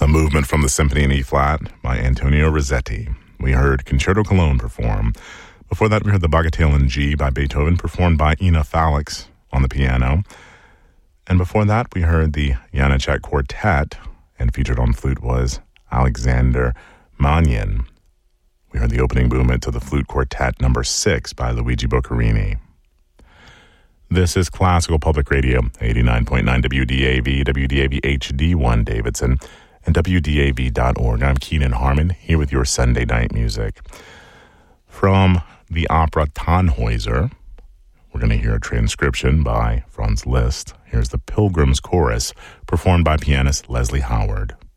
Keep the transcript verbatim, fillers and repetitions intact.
A movement from the Symphony in E-flat by Antonio Rossetti. We heard Concerto Cologne perform. Before that, we heard the Bagatelle in G by Beethoven, performed by Ina Falix on the piano. And before that, we heard the Janacek Quartet, and featured on flute was Alexander Magnin. We heard the opening movement to the Flute Quartet number six by Luigi Boccherini. This is Classical Public Radio, eighty-nine point nine W D A V, W D A V H D one Davidson, and W D A V dot org. I'm Keenan Harmon, here with your Sunday night music. From the opera Tannhäuser, we're going to hear a transcription by Franz Liszt. Here's the Pilgrim's Chorus, performed by pianist Leslie Howard.